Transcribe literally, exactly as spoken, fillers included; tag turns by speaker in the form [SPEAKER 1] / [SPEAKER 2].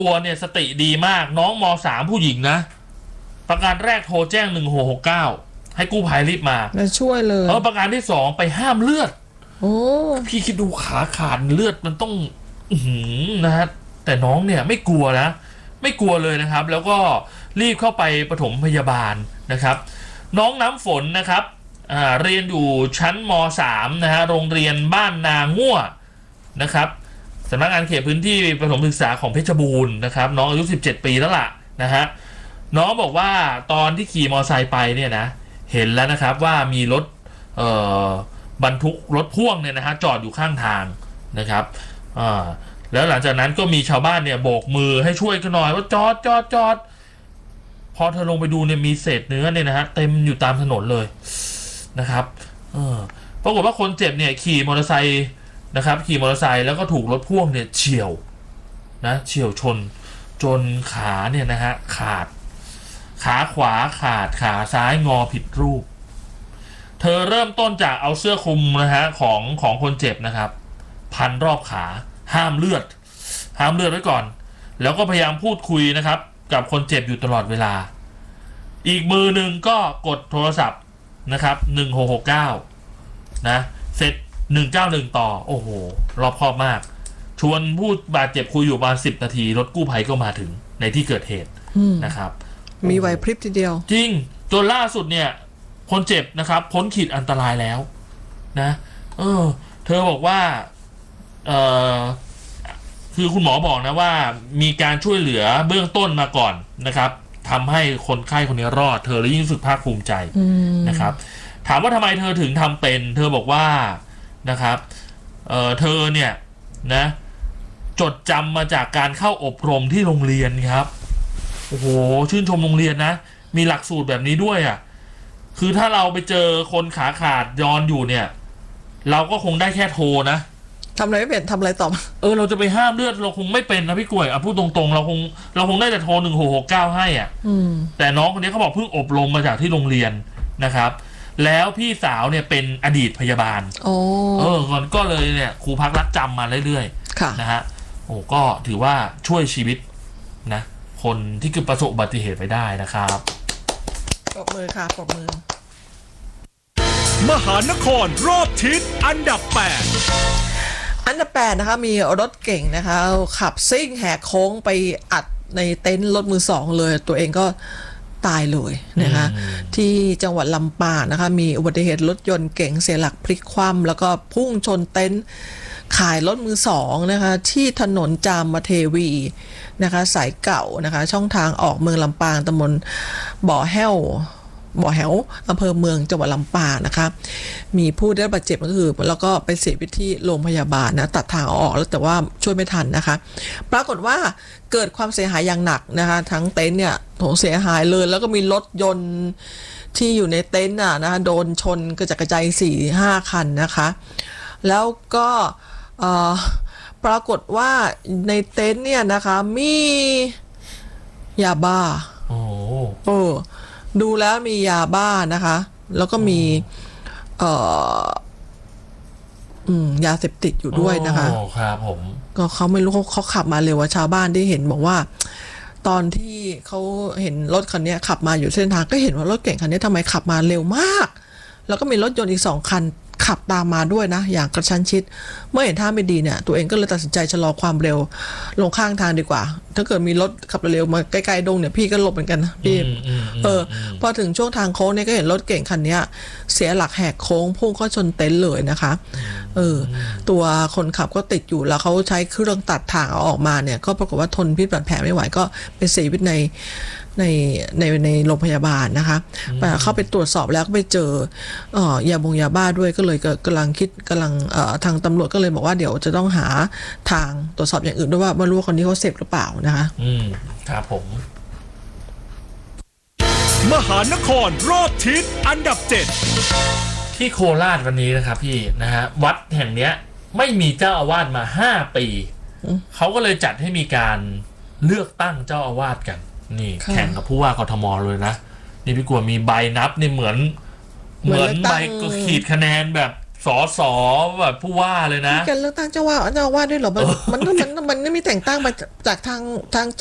[SPEAKER 1] ตัวเนี่ยสติดีมากน้องมสามผู้หญิงนะประการแรกโทรแจ้งหนึ่งหกหกเก้าให้กู้ภัยรีบมา
[SPEAKER 2] มาช่วยเลย
[SPEAKER 1] เออประการที่สองไปห้ามเลือด
[SPEAKER 2] โอ้
[SPEAKER 1] พี่คิดดูขาขาดเลือดมันต้องอืนะฮะแต่น้องเนี่ยไม่กลัวนะไม่กลัวเลยนะครับแล้วก็รีบเข้าไปปฐมพยาบาลนะครับน้องน้ำฝนนะครับอ่าเรียนอยู่ชั้นมสามนะฮะโรงเรียนบ้านนาง่วนะครับสำนักงานเขตพื้นที่ประถมศึกษาของเพชรบูรณ์นะครับน้องอายุสิบเจ็ดปีแล้วล่ะนะฮะน้องบอกว่าตอนที่ขี่มอเตอร์ไซค์ไปเนี่ยนะเห็นแล้วนะครับว่ามีรถเอ่อบรรทุกรถพ่วงเนี่ยนะฮะจอดอยู่ข้างทางนะครับอ่าแล้วหลังจากนั้นก็มีชาวบ้านเนี่ยโบกมือให้ช่วยกันหน่อยว่าจอดจอดจอดพอเธอลงไปดูเนี่ยมีเศษเนื้อเนี่ยนะฮะเต็มอยู่ตามถนนเลยนะครับเออปรากฏว่าคนเจ็บเนี่ยขี่มอเตอร์ไซค์นะครับขี่มอเตอร์ไซค์แล้วก็ถูกรถพ่วงเนี่ยเฉี่ยวนะเฉี่ยวชนจนขาเนี่ยนะฮะขาดขาขวาขาดขาซ้ายงอผิดรูปเธอเริ่มต้นจากเอาเสื้อคลุมนะฮะของของคนเจ็บนะครับพันรอบขาห้ามเลือดห้ามเลือดไว้ก่อนแล้วก็พยายามพูดคุยนะครับกับคนเจ็บอยู่ตลอดเวลาอีกมือหนึ่งก็กดโทรศัพท์นะครับหนึ่งหกหกเก้านะเสร็จหนึ่งเก้าหนึ่งต่อโอ้โหรอบคอบมากชวนพูดบาดเจ็บคุยอยู่ประมาณสิบนาทีรถกู้ภัยก็มาถึงในที่เกิดเหตุนะครับ
[SPEAKER 2] มีไหวพริบทีเดียว
[SPEAKER 1] จริงจนล่าสุดเนี่ยคนเจ็บนะครับพ้นขีดอันตรายแล้วนะเออเธอบอกว่าเออคือคุณหมอบอกนะว่ามีการช่วยเหลือเบื้องต้นมาก่อนนะครับทำให้คนไข้คนนี้รอดเธอเลยยิ่งรู้สึกภาคภูมิใจนะครับถามว่าทำไมเธอถึงทำเป็นเธอบอกว่านะครับเออเธอเนี่ยนะจดจำมาจากการเข้าอบรมที่โรงเรียนครับโอ้โหชื่นชมโรงเรียนนะมีหลักสูตรแบบนี้ด้วยอ่ะคือถ้าเราไปเจอคนขาขาดยอนอยู่เนี่ยเราก็คงได้แค่โทรนะ
[SPEAKER 2] ทำอะไรไม่เป็นทำอะไรต่อ
[SPEAKER 1] เออเราจะไปห้ามเลือดเราคงไม่เป็นนะพี่กล้วยอ่ะพูดตรงๆเราคงเราคงได้แต่โทรหนึ่งหกหกเก้าให้อ่ะแต่น้องคนนี้เขาบอกเพิ่งอบรมมาจากที่โรงเรียนนะครับแล้วพี่สาวเนี่ยเป็นอดีตพยาบาล
[SPEAKER 2] โอ้
[SPEAKER 1] เออก็เลยเนี่ยครูพักรักจำมาเรื่อยๆนะฮะโอ้ก็ถือว่าช่วยชีวิตนะคนที่เกิดประสบอุบัติเหตุไปได้นะครับ
[SPEAKER 2] ปรบมือค่ะปรบมือ
[SPEAKER 3] มหานครรอบทิศอันดับแปด
[SPEAKER 2] อันดับแปดนะคะมีรถเก่งนะคะขับซิ่งแหกโค้งไปอัดในเต็นท์รถมือสองเลยตัวเองก็ตายเลยนะคะที่จังหวัดลำปางนะคะมีอุบัติเหตุรถยนต์เก๋งเสียหลักพลิกคว่ำแล้วก็พุ่งชนเต็นท์ขายรถมือสองนะคะที่ถนนจามเทวีนะคะสายเก่านะคะช่องทางออกเมืองลำปางตำบลบ่อแห้วบ่อแหวอำเภอเมืองจังหวัดลำปางนะคะมีผู้ได้รับบาดเจ็บก็คือแล้วก็ไปเสียชีวิตที่โรงพยาบาลนะตัดทางออกแล้วแต่ว่าช่วยไม่ทันนะคะปรากฏว่าเกิดความเสียหายอย่างหนักนะคะทั้งเต็นท์เนี่ยโถเสียหายเลยแล้วก็มีรถยนต์ที่อยู่ในเต็นท์น่ะนะคะโดนชนกระจัดกระจายสี่ห้าคันนะคะแล้วก็ปรากฏว่าในเต็นท์เนี่ยนะคะมียาบ้า
[SPEAKER 1] โอ้
[SPEAKER 2] เออดูแล้วมียาบ้านะคะแล้วก็มีเอ่ออืมยาเสพติดอยู่ด้วยนะคะ
[SPEAKER 1] โอ้ครับผม
[SPEAKER 2] ก็เขาไม่รู้เขาเขาขับมาเร็วว่าชาวบ้านที่เห็นบอกว่าตอนที่เขาเห็นรถคันนี้ขับมาอยู่เส้นทางก็เห็นว่ารถเก่งคันนี้ทำไมขับมาเร็วมากแล้วก็มีรถยนต์อีกสองคันขับตามมาด้วยนะอย่างกระชั้นชิดเมื่อเห็นท่าไม่ดีเนี่ยตัวเองก็เลยตัดสินใจชะลอความเร็วลงข้างทางดีกว่าถ้าเกิดมีรถขับเร็วมาใกล้ๆดงเนี่ยพี่ก็หลบเหมือนกันนะพี่เออพอถึงช่วงทางโค้งเนี่ยก็เห็นรถเก่งคันนี้เสียหลักแหกโค้งพุ่งเข้าชนเต็นท์เลยนะคะเออตัวคนขับก็ติดอยู่แล้วเขาใช้เครื่องตัดถ่างเอาออกมาเนี่ยก็ปรากฏว่าทนพิษบาดแผลไม่ไหวก็ไปเสียชีวิตในในในในโรงพยาบาลนะคะเข้าไปตรวจสอบแล้วก็ไปเจอเอ่อยาบงยาบ้าด้วยก็เลยกำลังคิดกำลังเอ่อทางตำรวจก็เลยบอกว่าเดี๋ยวจะต้องหาทางตรวจสอบอย่างอื่นด้วยว่าไม่รู้ว่าคนนี้เขาเสพหรือเปล่านะคะ
[SPEAKER 1] อืมครับผม
[SPEAKER 3] มหานครรอบทิศอันดับเจ็ด
[SPEAKER 1] ที่โคราชวันนี้นะครับพี่นะฮะวัดแห่งเนี้ยไม่มีเจ้าอาวาสมาห้าปีเขาก็เลยจัดให้มีการเลือกตั้งเจ้าอาวาสกันนี่แข่งกับผู้ว่ากทมเลยนะนี่พี่กลัวมีใบนับนี่เหมือนเหมือนใบก็ขีดคะแนนแบบสอสอแบบผู้ว่าเลยนะ
[SPEAKER 2] การเลือกตั้งเจ้าว่าเจ้าอาวาสด้วยเหรอมันมันมันมันมันไม่มีแต่งตั้งมาจากทางทาง